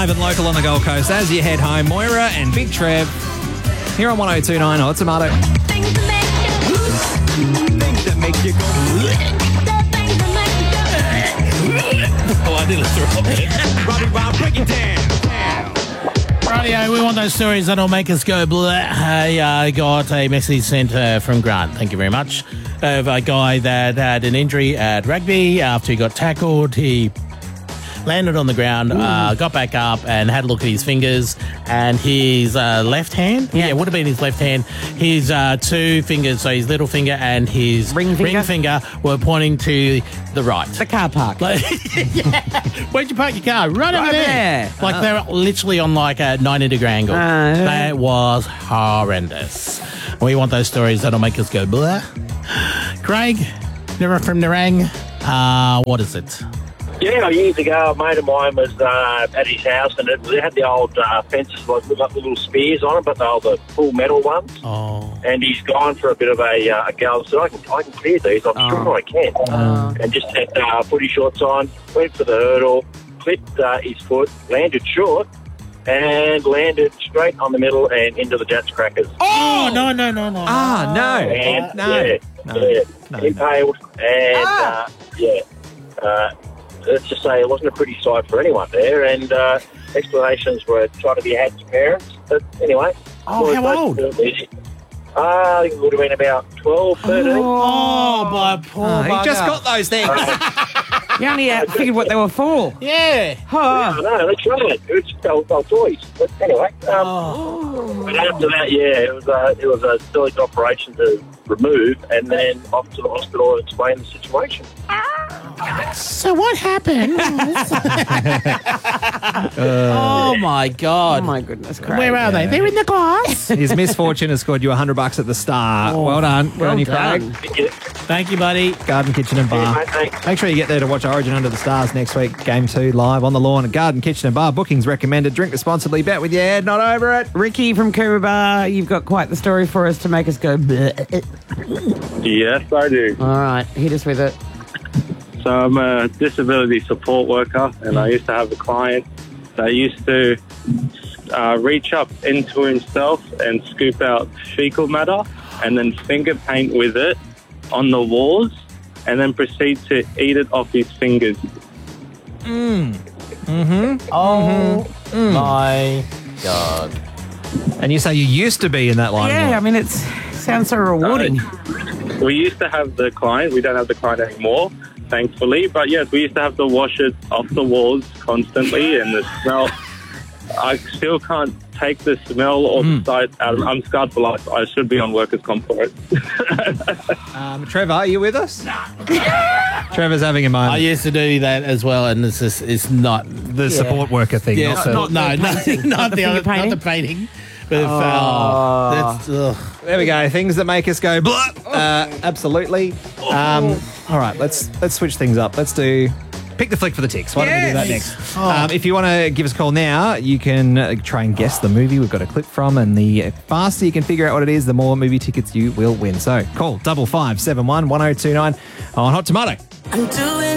live and local on the Gold Coast as you head home. Moira and Big Trev here on 102.9 Hot Tomato. Things that make you go. Oh, I nearly threw up there. Robbie Rob, break it down. Rightio, we want those stories that'll make us go blah. I got a message sent from Grant. Thank you very much. Of a guy that had an injury at rugby after he got tackled. He landed on the ground, got back up and had a look at his fingers and his left hand. Yeah, it would have been his left hand. His two fingers, so his little finger and his Ring finger? were pointing to the right. The car park. Like, yeah. Where'd you park your car? Right over there. Like they were literally on like a 90-degree angle. That was horrendous. We want those stories that'll make us go blah. Craig, never from Nerang. What is it? Yeah, years ago, a mate of mine was at his house, and it had the old fences like with the little spears on it, but they were the full metal ones. Oh. And he's gone for a bit of a go. So I can clear these. I'm sure I can. And just had footy shorts on. Went for the hurdle, clipped his foot, landed short, and landed straight on the middle and into the Jats crackers. Oh, no. No. And, No. impaled. And let's just say it wasn't a pretty sight for anyone there, and explanations were trying to be had to parents. But anyway. Oh, how old? I think it would have been about 12, 13. Oh, my poor He just got those things. You only figured what they were for. Yeah. Oh, no, that's right. It was they were toys. But anyway. But after that, it was a silly operation to remove, and then off to the hospital and explain the situation. So what happened? Oh, my God. Oh, my goodness, Craig. Where are they? They're in the glass. His misfortune has scored you $100 at the start. Well done. Good on you, Craig. Thank you, buddy. Garden Kitchen and Bar. Yeah, mate, thanks. Make sure you get there to watch Origin Under the Stars next week. Game 2 live on the lawn at Garden Kitchen and Bar. Bookings recommended. Drink responsibly. Bet with your head not over it. Ricky from Coomera, you've got quite the story for us to make us go bleh. Yes, I do. All right, hit us with it. So I'm a disability support worker, and I used to have a client that used to reach up into himself and scoop out fecal matter and then finger paint with it on the walls and then proceed to eat it off his fingers. Oh, my God. And you say you used to be in that line. Yeah, I mean, it sounds so rewarding. We used to have the client. We don't have the client anymore, thankfully. But yes, we used to have to wash it off the walls constantly, and the smell. I still can't take the smell or the sight out of it. I'm scarred for life. I should be on workers' comp for it. Trevor, are you with us? Trevor's having a moment. I used to do that as well, and it's not the support worker thing. Yeah, not not the other, not the painting. But there we go. Things that make us go blah. Absolutely. All right, let's switch things up. Let's do Pick the Flick for the Ticks. Why don't we do that next? If you want to give us a call now, you can try and guess the movie we've got a clip from, and the faster you can figure out what it is, the more movie tickets you will win. So call 5571 1029 on Hot Tomato. I'm doing